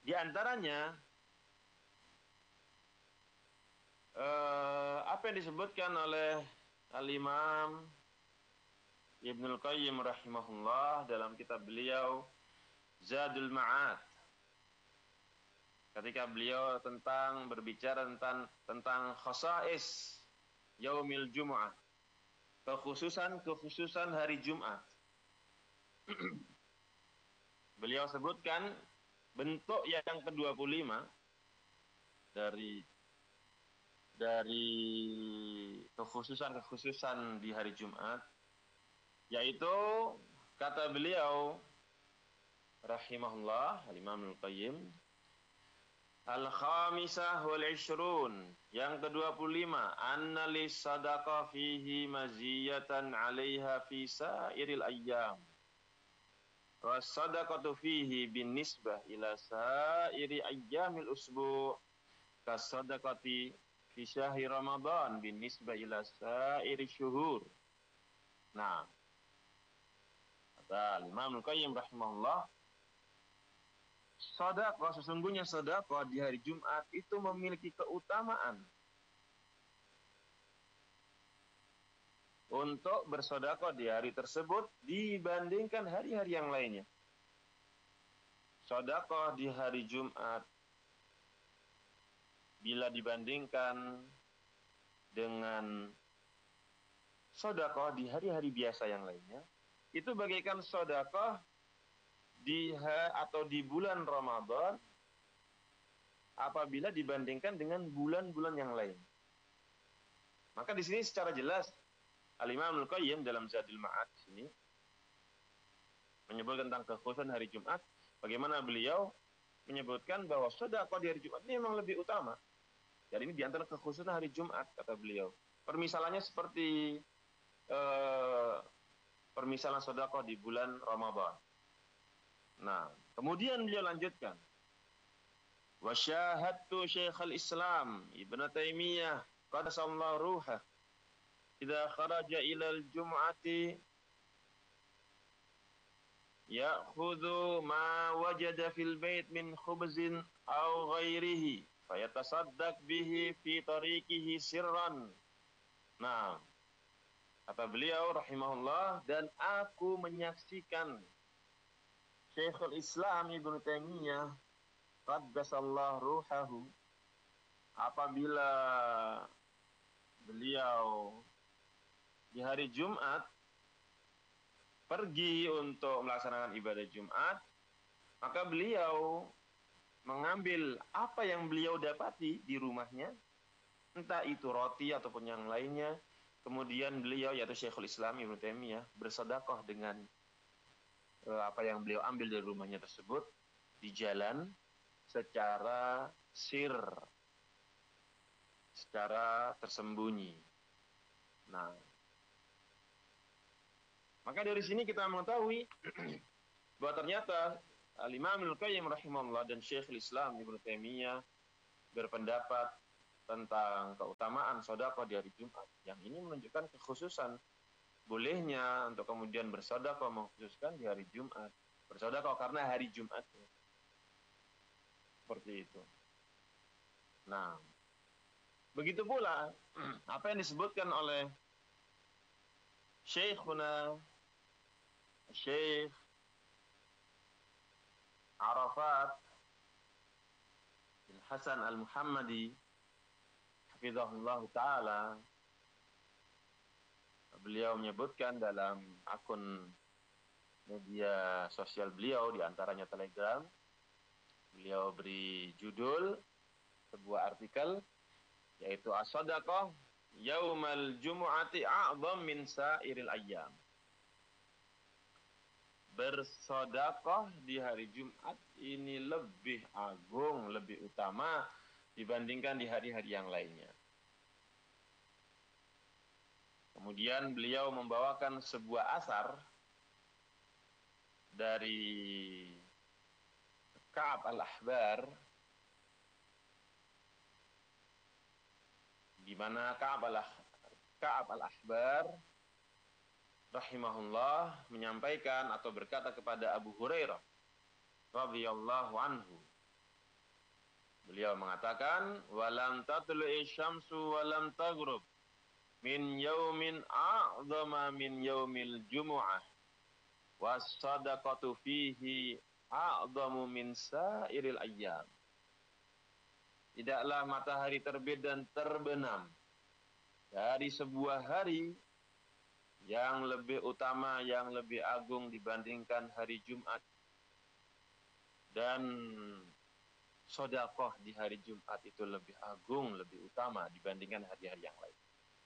Di antaranya apa yang disebutkan oleh Al-Imam Ibnul Qayyim rahimahullah dalam kitab beliau Zadul Ma'ad, ketika beliau berbicara tentang khasais yaumil Jum'ah, kekhususan hari Jumat. Beliau sebutkan bentuk yang ke-25 dari kekhususan di hari Jumat, yaitu kata beliau rahimahullah Al-Imam Al-Qayyim, Al-Khamisah wal Ishrun, yang ke-25, anna lis sadaqah fihi maziyatan 'alaiha fi sa'iril ayyam. Was sadaqatu fihi bin nisbah ila sa'iri ayyamil usbu' kas sadaqati fi syahri Ramadan bin nisbah ila sa'iri syuhur. Nah, kata Imam Al-Qayyim rahimahullah, sesungguhnya sedekah di hari Jumat itu memiliki keutamaan untuk bersedekah di hari tersebut dibandingkan hari-hari yang lainnya. Sedekah di hari Jumat bila dibandingkan dengan sedekah di hari-hari biasa yang lainnya, itu bagaikan sedekah di bulan Ramadan apabila dibandingkan dengan bulan-bulan yang lain. Maka di sini secara jelas Al-Imam Al-Qayyim dalam Zadul Ma'ad sini menyebut tentang kekhususan hari Jumat, bagaimana beliau menyebutkan bahwa sedekah di hari Jumat ini memang lebih utama. Dan ini di antara kekhususan hari Jumat, kata beliau. Permisalannya seperti permisalan sedekah di bulan Ramadan. Nah, kemudian beliau lanjutkan, wa syahadtu Syekhul Islam Ibnu Taimiyah qaddasallahu ruhah idza kharaja ilal jum'ati ya'khudhu ma wajada fil bait min khubzin aw ghairihi fayatasaddaq bihi fi tariqihi sirran. Nah, kata beliau rahimahullah, dan aku menyaksikan Syekhul Islam Ibnu Taimiyah qaddasallahu ruhahu, apabila beliau di hari Jumat pergi untuk melaksanakan ibadah Jumat, maka beliau mengambil apa yang beliau dapati di rumahnya, entah itu roti ataupun yang lainnya. Kemudian beliau, yaitu Syekhul Islam Ibnu Taimiyah, bersedekah dengan apa yang beliau ambil dari rumahnya tersebut di jalan secara secara tersembunyi. Nah, maka dari sini kita mengetahui bahwa ternyata Al-Imam Al-Qayyim rahimahullah dan Syekhul Islam Ibnu Taimiyah berpendapat tentang keutamaan sedekah di hari Jumat. Yang ini menunjukkan kekhususan bolehnya untuk kemudian bersedekah mengkhususkan di hari Jumat. Bersedekah karena hari Jumat. Seperti itu. Nah, begitu pula apa yang disebutkan oleh Syekhuna Syekh Arafat bin Hasan Al-Muhammadi hafizahullah ta'ala. Beliau menyebutkan dalam akun media sosial beliau, di antaranya Telegram, beliau beri judul sebuah artikel, yaitu as-sadaqah yaumal jumu'ati a'zam min sa'iril ayyam. Bersedekah di hari Jumat ini lebih agung, lebih utama dibandingkan di hari-hari yang lainnya. Kemudian beliau membawakan sebuah asar dari Ka'ab al-Ahbar, di mana Ka'ab al-Ahbar rahimahullah menyampaikan atau berkata kepada Abu Hurairah radhiyallahu anhu, Beliau mengatakan, walam tatlu'i syamsu walam taghrub min yaumin a'zama min yaumil jumu'ah was sadaqatu fihi a'zamu min sairil ayyam. Tidaklah matahari terbit dan terbenam dari sebuah hari yang lebih utama, yang lebih agung dibandingkan hari Jumat. Dan sedekah di hari Jumat itu lebih agung, lebih utama dibandingkan hari-hari yang lain.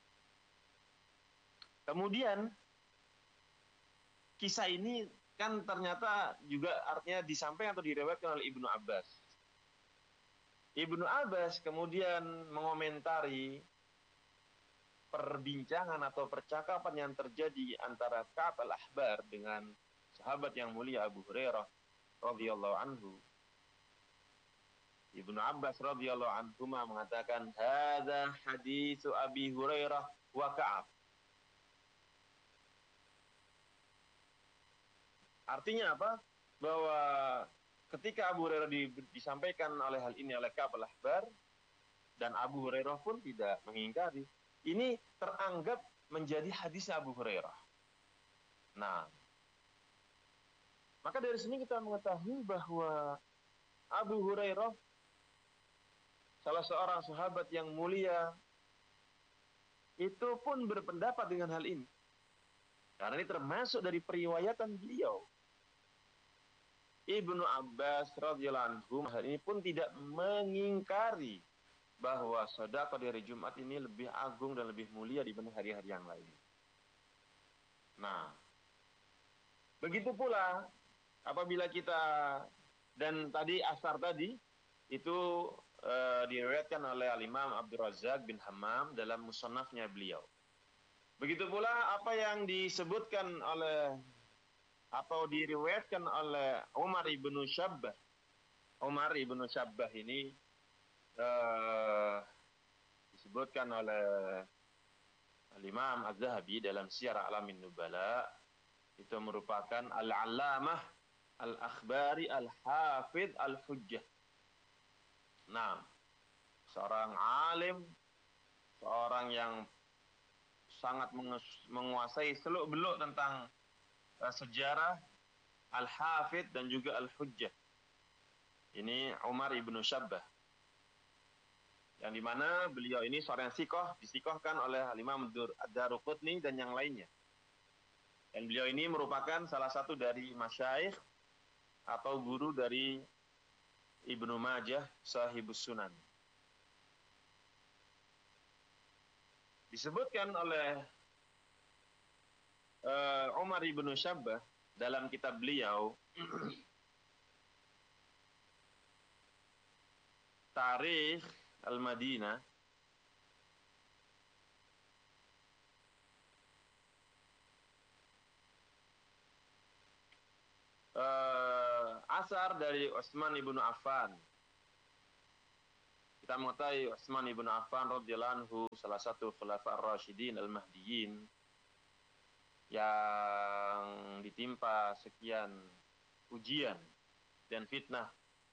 Kemudian kisah ini kan ternyata juga artinya disampaikan atau direwetkan oleh Ibnu Abbas. Ibnu Abbas kemudian mengomentari perbincangan atau percakapan yang terjadi antara Ka'ab al-Ahbar dengan sahabat yang mulia Abu Hurairah radhiyallahu anhu. Ibnu Abbas radhiyallahu anhu mengatakan, "Hadza haditsu Abi Hurairah wa Ka'ab." Artinya apa? Bahwa ketika Abu Hurairah disampaikan oleh hal ini oleh Ka'ab al-Ahbar, dan Abu Hurairah pun tidak mengingkari, ini teranggap menjadi hadis Abu Hurairah. Nah, maka dari sini kita mengetahui bahwa Abu Hurairah salah seorang sahabat yang mulia itu pun berpendapat dengan hal ini. Karena ini termasuk dari periwayatan beliau. Ibnu Abbas radhiyallahu anhu hal ini pun tidak mengingkari bahwa sedekah di hari Jumat ini lebih agung dan lebih mulia dibanding hari-hari yang lain. Nah, begitu pula apabila kita, dan tadi asar tadi itu diriwayatkan oleh Al-Imam Abdul Razzaq bin Hammam dalam musannafnya beliau. Begitu pula apa yang disebutkan oleh atau diriwayatkan oleh Umar ibnu Syabbah. Umar ibnu Syabbah ini disebutkan oleh Al-Imam Az-Zahabi dalam Syiar A'lamin Nubala, itu merupakan al-allamah al-akhbari al-hafidh al-hujjah. Nah, seorang alim, seorang yang sangat menguasai seluk-beluk tentang sejarah, al-hafidh dan juga al-hujjah. Ini Umar ibnu Syabbah, yang dimana beliau ini seorang sikoh, disikohkan oleh Al-Imam Ad-Daruqutni dan yang lainnya. Dan beliau ini merupakan salah satu dari masyayikh atau guru dari Ibnu Majah Sahibus Sunan. Disebutkan oleh Umar ibnu Syabbah dalam kitab beliau Tarikh Al-Madinah, asar dari Utsman ibnu Affan. Kita mengetahui Utsman ibnu Affan radhiyallahu anhu salah satu khulafa ar-rasyidin al-mahdiyyin yang ditimpa sekian ujian dan fitnah.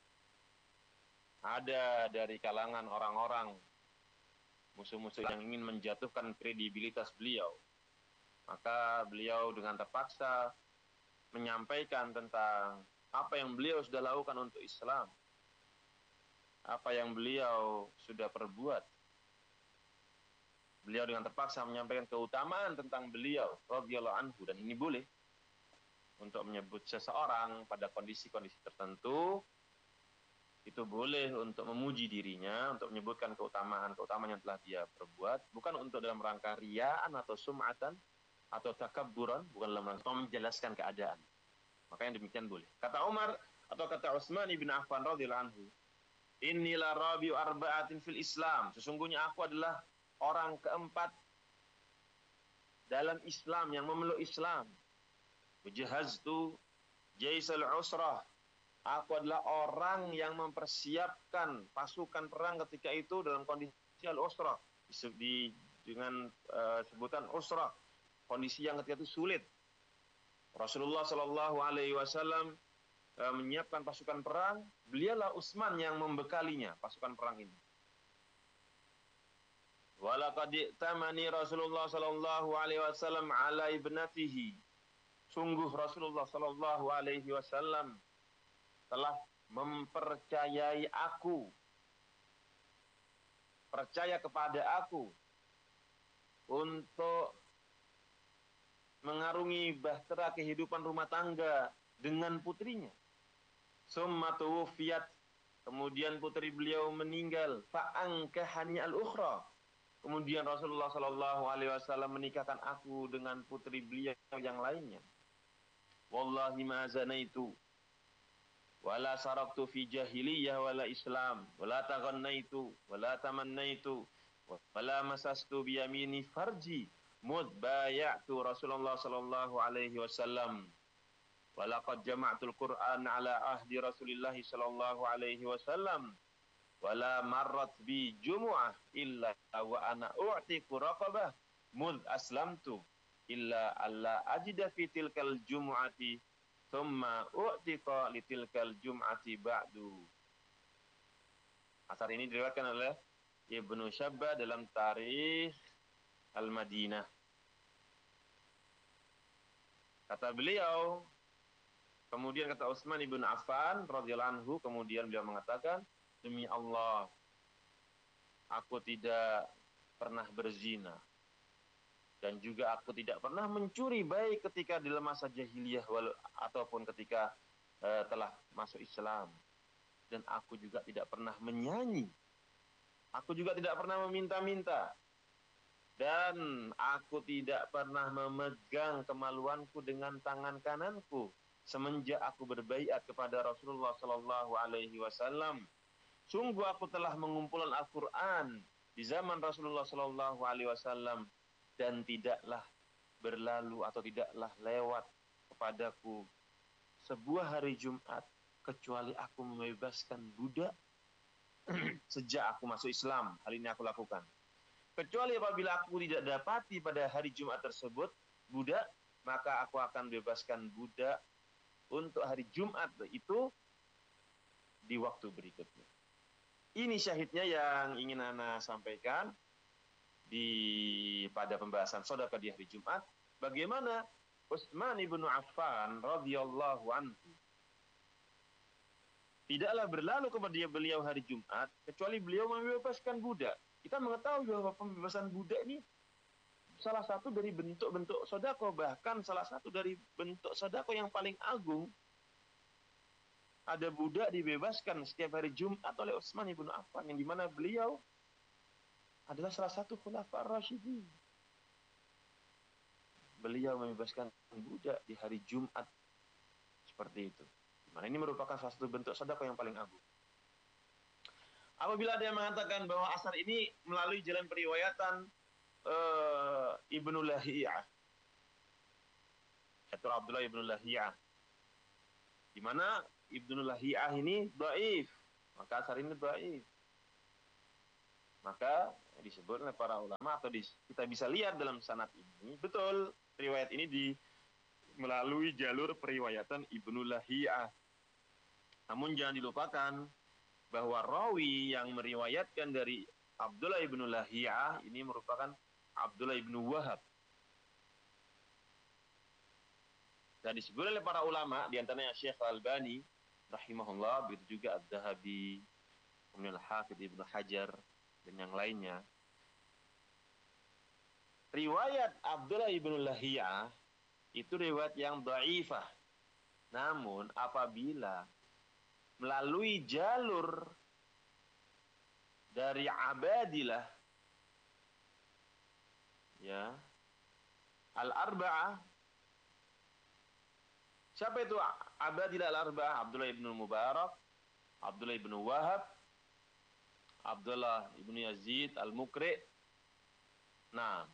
Ada dari kalangan orang-orang musuh-musuh yang ingin menjatuhkan kredibilitas beliau. Maka beliau dengan terpaksa menyampaikan tentang apa yang beliau sudah lakukan untuk Islam, apa yang beliau sudah perbuat. Beliau dengan terpaksa menyampaikan keutamaan tentang beliau radhiyallahu anhu, dan ini boleh untuk menyebut seseorang pada kondisi-kondisi tertentu, itu boleh untuk memuji dirinya, untuk menyebutkan keutamaan-keutamaan yang telah dia perbuat, bukan untuk dalam rangka riyaan atau sum'atan atau takabburan, bukan dalam rangka menjelaskan keadaan. Maka yang demikian boleh. Kata Umar atau kata Utsman ibn Affan radhiyallahu anhu, "Inni la rabi'u arba'atin fil Islam." Sesungguhnya aku adalah orang keempat dalam Islam yang memeluk Islam. Wajahaztu jaisal usrah. Aku adalah orang yang mempersiapkan pasukan perang ketika itu dalam kondisi al-usrah, dengan sebutan usrah, kondisi yang ketika itu sulit. Rasulullah Shallallahu Alaihi Wasallam menyiapkan pasukan perang, beliaulah Utsman yang membekalinya pasukan perang ini. Walaqad tamani Rasulullah sallallahu alaihi wasallam ala ibnatihi. Sungguh Rasulullah sallallahu alaihi wasallam telah mempercayai aku, percaya kepada aku untuk mengarungi bahtera kehidupan rumah tangga dengan putrinya. Summa tuwfiyat, kemudian putri beliau meninggal, fa'ankahani al-ukhra. Kemudian Rasulullah sallallahu alaihi wasallam menikahkan aku dengan putri beliau yang lainnya. Wallahi ma zanaitu wala saraktu fi jahiliyah wala islam wala taghannaitu wala tamannaitu wala masastu bi yamini farji mud bay'atu Rasulullah sallallahu alaihi wasallam. Walaqad jama'tul Qur'an ala ahdi Rasulillah sallallahu alaihi wasallam wala marrat bi jumu'ah illa wa ana u'tiqu raqabah mud aslamtu illa alla ajida fi tilkal jumu'ati thumma u'tiqa li tilkal jumu'ati ba'du. Asar ini diriwayatkan oleh Ibnu Syabba dalam Tarikh Al-Madinah. Kata beliau, kemudian kata Utsman ibn Affan radhiyallahu anhu, kemudian beliau mengatakan, demi Allah, aku tidak pernah berzina dan juga aku tidak pernah mencuri baik ketika dalam masa jahiliyah ataupun ketika telah masuk Islam, dan aku juga tidak pernah menyanyi, aku juga tidak pernah meminta-minta, dan aku tidak pernah memegang kemaluanku dengan tangan kananku semenjak aku berbaiat kepada Rasulullah sallallahu alaihi wasallam. Sungguh aku telah mengumpulkan Al-Qur'an di zaman Rasulullah sallallahu alaihi wasallam dan tidaklah berlalu atau tidaklah lewat kepadaku sebuah hari Jumat kecuali aku membebaskan budak sejak aku masuk Islam. Hal ini aku lakukan. Kecuali apabila aku tidak dapati pada hari Jumat tersebut budak, maka aku akan bebaskan budak untuk hari Jumat itu di waktu berikutnya. Ini syahidnya yang ingin Ana sampaikan pada pembahasan sedekah di hari Jumat. Bagaimana Utsman ibn Affan radhiyallahu anhu tidaklah berlalu kepada beliau hari Jumat kecuali beliau membebaskan budak. Kita mengetahui bahwa pembebasan budak ini salah satu dari bentuk-bentuk sedekah, bahkan salah satu dari bentuk sedekah yang paling agung. Ada budak dibebaskan setiap hari Jumat oleh Utsman ibn Affan, yang dimana beliau adalah salah satu khulafa ar-rasyidin. Beliau membebaskan budak di hari Jumat seperti itu. Dimana ini merupakan salah satu bentuk sedekah yang paling agung. Apabila ada yang mengatakan bahwa asar ini melalui jalan periwayatan Ibnu Lahiyah, yaitu Abdullah Ibnu Lahiyah, di mana Ibnu Lahiyah ini dhaif, maka asar ini dhaif. Maka disebut oleh para ulama atau kita bisa lihat dalam sanad ini, betul riwayat ini melalui jalur periwayatan Ibnu Lahiyah. Namun jangan dilupakan bahwa rawi yang meriwayatkan dari Abdullah ibnu Lahiyah ini merupakan Abdullah ibnu Wahab. Dan disebut oleh para ulama, diantaranya Syekh Al-Albani rahimahullah, begitu juga Ad-Dahabi, kemudian Al-Hafidz Ibnu Hajar, dan yang lainnya. Riwayat Abdullah ibnu Lahiyah itu riwayat yang dhaifah. Namun apabila melalui jalur dari Abadilah, ya, Al-Arba'ah. Siapa itu Abadilah Al-Arba'ah? Abdullah ibn Mubarak, Abdullah ibn Wahab, Abdullah ibn Yazid Al-Mukri. Nah,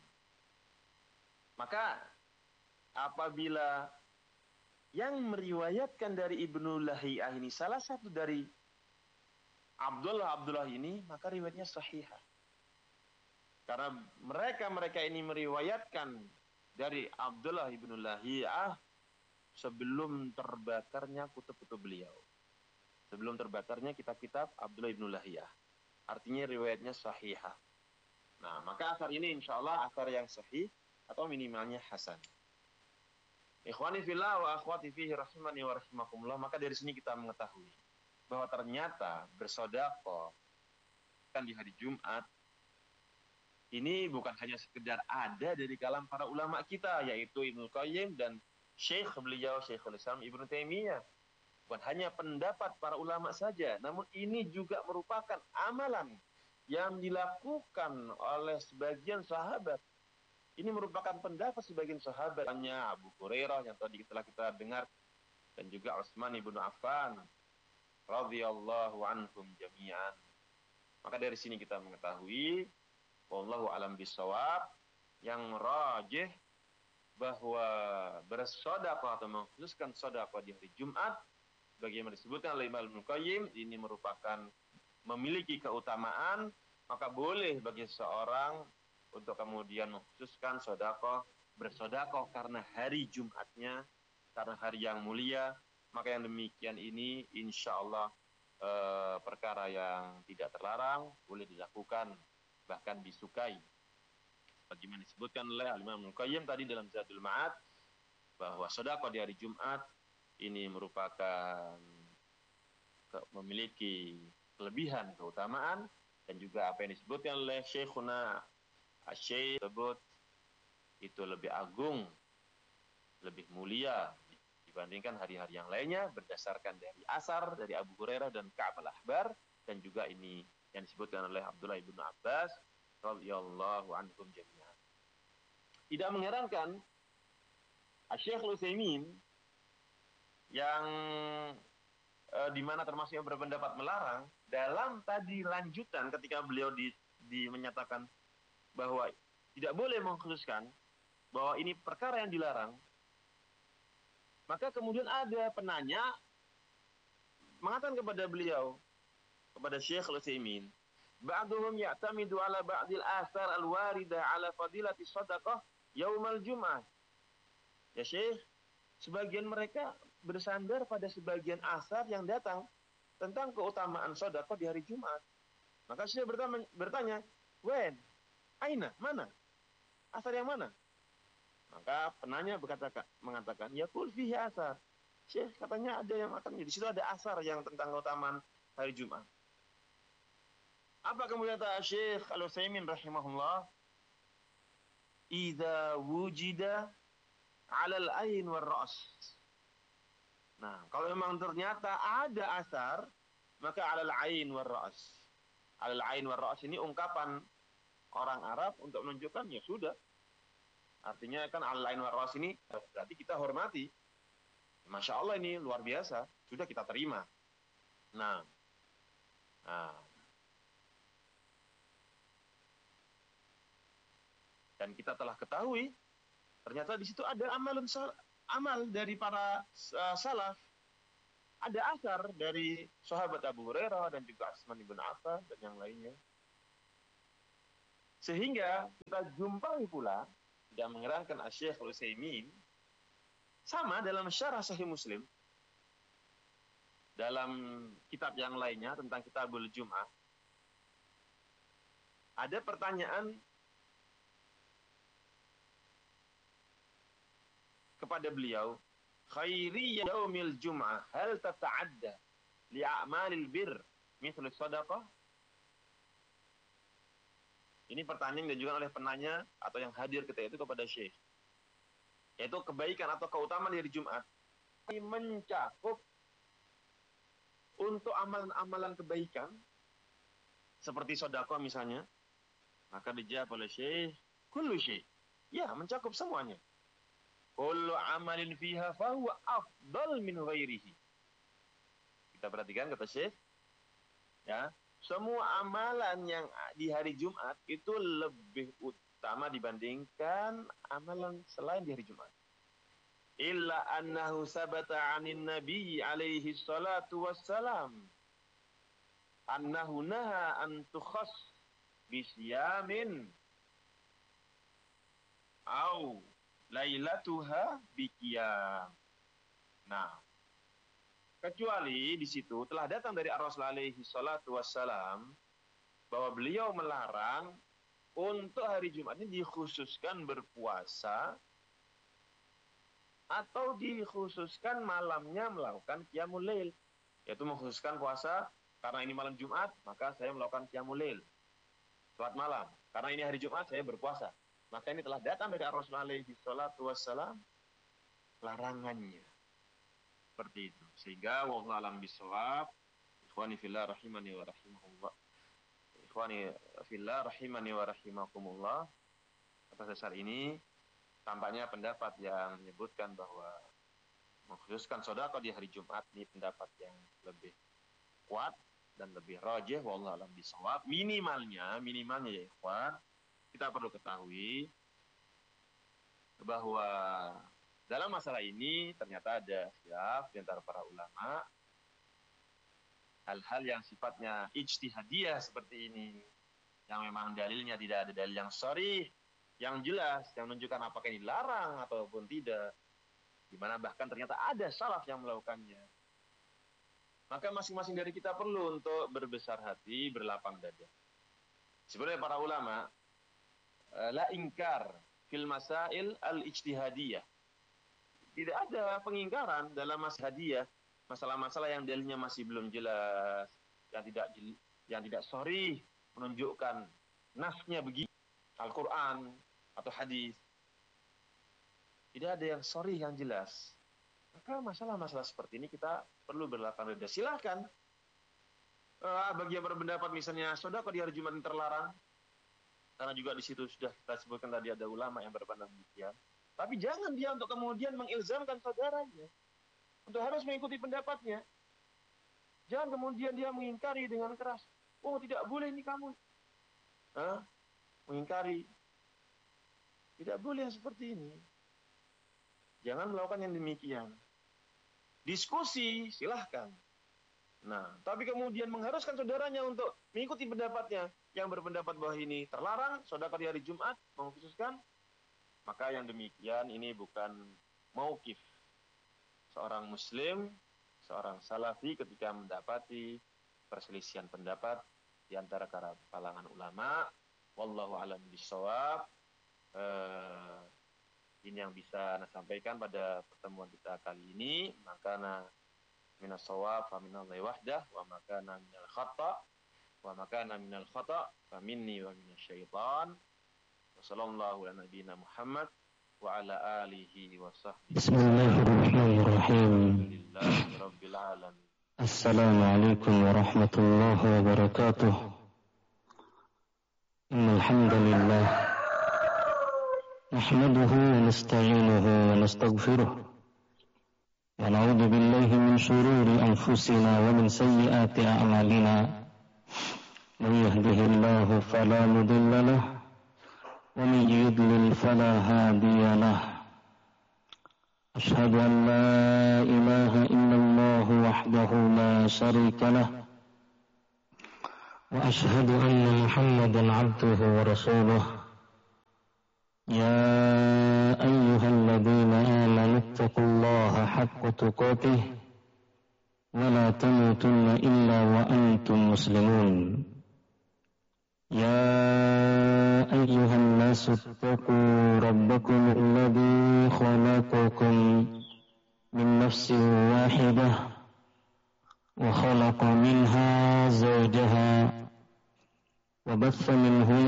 maka apabila yang meriwayatkan dari Ibnu Lahiyah ini salah satu dari Abdullah ini, maka riwayatnya sahihah. Karena mereka ini meriwayatkan dari Abdullah ibnu Lahiyah sebelum terbakarnya kutub-kutub beliau. Sebelum terbakarnya kitab-kitab Abdullah ibn Lahiyah. Artinya riwayatnya sahihah. Nah, maka asar ini insya Allah asar yang sahih atau minimalnya hasan. Ikhwani fillah wa akhwati fihi rahimani wa rahimakumullah. Maka dari sini kita mengetahui bahwa ternyata bersedekah kan di hari Jumat ini bukan hanya sekedar ada dari kalangan para ulama kita, yaitu Ibnu Qayyim dan Syekh beliau Syekhul Islam Ibnu Taimiyah. Bukan hanya pendapat para ulama saja, namun ini juga merupakan amalan yang dilakukan oleh sebagian sahabat. Ini merupakan pendapat sebagian sahabat, hanya Abu Hurairah yang tadi telah kita dengar, dan juga Utsman ibnu Affan radhiyallahu anhum jami'an. Maka dari sini kita mengetahui, wallahu alam bisawab, yang rajih bahwa bersedekah atau mengkhususkan sedekah di hari Jumat bagaimana disebutkan oleh Imam Ibnu Qayyim, ini merupakan memiliki keutamaan, maka boleh bagi seseorang untuk kemudian mengkhususkan sedekah, bersedekah karena hari Jumatnya, karena hari yang mulia. Maka yang demikian ini insya Allah perkara yang tidak terlarang, boleh dilakukan, bahkan disukai. Bagaimana disebutkan oleh Imam Ibnu Qayyim tadi dalam Zadul Ma'ad, bahwa sedekah di hari Jumat ini merupakan memiliki kelebihan, keutamaan, dan juga apa yang disebutkan oleh Syekhuna Asy-Syaikh tersebut itu lebih agung, lebih mulia dibandingkan hari-hari yang lainnya berdasarkan dari asar dari Abu Hurairah dan Ka'ab al-Ahbar, dan juga ini yang disebutkan oleh Abdullah ibnu Abbas radhiyallahu anhum jami'an. Tidak mengherankan Syekh Al-Utsaimin yang di mana termasuk yang berpendapat melarang, dalam tadi lanjutan ketika beliau menyatakan bahwa tidak boleh mengkhususkan bahwa ini perkara yang dilarang, maka kemudian ada penanya mengatakan kepada beliau, kepada Syekh Al-Utsaimin, ba'duhum ya'tamidu ala ba'dil athar al-waridah ala fadilati sadaqah yaumal jum'ah. Ya Syekh, sebagian mereka bersandar pada sebagian asar yang datang tentang keutamaan sedekah di hari Jumat. Maka saya bertanya, "Wen, aina? Mana? Asar yang mana?" Maka penanya mengatakan, "Yaqul fihi asar." Syekh katanya ada yang akan di situ ada asar yang tentang keutamaan hari Jumat. Apa kemudian kata Syekh Al-Utsaimin rahimahullah? Idza wujida 'alal ain war ra's. Nah, kalau memang ternyata ada asar, maka 'alal ain war ra's. 'Alal ain war ra's ini ungkapan orang Arab untuk menunjukkan ya sudah. Artinya kan 'alal ain war ra's ini berarti kita hormati. Masya Allah ini luar biasa, sudah kita terima. Nah, dan kita telah ketahui ternyata di situ ada amal dari para salaf, ada asar dari sahabat Abu Hurairah dan juga Utsman ibn Affan dan yang lainnya. Sehingga kita jumpai pula, tidak mengherankan Syekh Al-Utsaimin sama dalam syarah Sahih Muslim, dalam kitab yang lainnya tentang Kitabul Jum'ah, ada pertanyaan kepada beliau, khairi yaumil jum'ah hal tata'adda li a'malil bir mithlu sadaqah? Ini pertanyaan yang diajukan oleh penanya atau yang hadir ketika itu kepada Syekh, yaitu kebaikan atau keutamaan di hari Jumat ini mencakup untuk amalan-amalan kebaikan seperti sedekah misalnya. Maka dijawab oleh Syekh, kullu syai'. Ya, mencakup semuanya. Kullu amalin fiha fahuwa afdal min ghairihi. Kita perhatikan kata Syekh, ya, semua amalan yang di hari Jumat itu lebih utama dibandingkan amalan selain di hari Jumat. Illa annahu sabata 'anin nabi alaihi salatu wassalam annahu naha an tukhass bisyamin au lailatuha biqiyam. Nah, kecuali di situ telah datang dari Rasul alaihi salatu wassalam bahwa beliau melarang untuk hari Jumat ini dikhususkan berpuasa atau dikhususkan malamnya melakukan qiyamul lail, yaitu mengkhususkan puasa karena ini malam Jumat, maka saya melakukan qiyamul lail, salat malam. Karena ini hari Jumat saya berpuasa. Maka ini telah datang dari Rasulullah alaihi salatu wassalam larangannya. Seperti itu. Sehingga wallahu a'lam bishawab. Ikhwani fillah rahimani wa rahimahullah. Ikhwani fillah rahimani wa rahimakumullah. Atas dasar ini tampaknya pendapat yang menyebutkan bahwa mengkhususkan sedekah di hari Jumat ini pendapat yang lebih kuat dan lebih rajih, wallahu a'lam bishawab. Minimalnya ya ikhwan, kita perlu ketahui bahwa dalam masalah ini ternyata ada khilaf di antara para ulama. Hal-hal yang sifatnya ijtihadiyah seperti ini, yang memang dalilnya tidak ada dalil yang sharih, yang jelas, yang menunjukkan apakah ini dilarang ataupun tidak, di mana bahkan ternyata ada salaf yang melakukannya. Maka masing-masing dari kita perlu untuk berbesar hati, berlapang dada. Sebenarnya para ulama la ingkar fil masail al-ijtihadiyah. Tidak ada pengingkaran dalam masalah masalah-masalah yang dalilnya masih belum jelas, yang tidak sharih menunjukkan nasnya begini, Al-Qur'an atau hadis. Tidak ada yang sharih yang jelas. Maka masalah-masalah seperti ini kita perlu berlapang dada. Silakan bagi yang berpendapat misalnya sedekah di hari Jumat yang terlarang, karena juga di situ sudah kita sebutkan tadi ada ulama yang berpendapat demikian. Tapi jangan dia untuk kemudian mengilzamkan saudaranya untuk harus mengikuti pendapatnya. Jangan kemudian dia mengingkari dengan keras. Oh, tidak boleh ini kamu. Mengingkari. Tidak boleh yang seperti ini. Jangan melakukan yang demikian. Diskusi, silahkan. Nah, tapi kemudian mengharuskan saudaranya untuk mengikuti pendapatnya yang berpendapat bahwa ini terlarang, sedekah di hari Jumat, mengkhususkan, maka yang demikian ini bukan mauqif seorang muslim, seorang salafi ketika mendapati perselisihan pendapat di antara kalangan ulama. Wallahu a'lam bishawab. Ini yang bisa saya sampaikan pada pertemuan kita kali ini. Makana minas shawab fa minallahi wahdah, wa makana minal khata' wa makana minal khata' fa minni wa minasyaitan. Wa sallallahu ala nabiyyina Muhammad wa ala alihi wa sahbihi. Bismillahirrahmanirrahim. Alhamdulillahirabbil alamin. Assalamualaikum warahmatullahi wabarakatuh. Innal hamdalillah nahmaduhu wa nasta'inuhu wa nastaghfiruh wa na'udzu billahi min shururi anfusina wa min sayyiati a'malina. Man yahdihillahu fala mudilla lahu ومن يضلل فلا هادي له. أشهد أن لا إله إلا الله وحده لا شريك له وأشهد أن محمدا عبده ورسوله. يا أيها الذين آمنوا اتقوا الله حق تقاته ولا تموتن إلا وأنتم مسلمون. يا أيها الناس اتقوا ربكم الذي خلقكم من نفس واحدة وخلق منها زوجها وبث منهما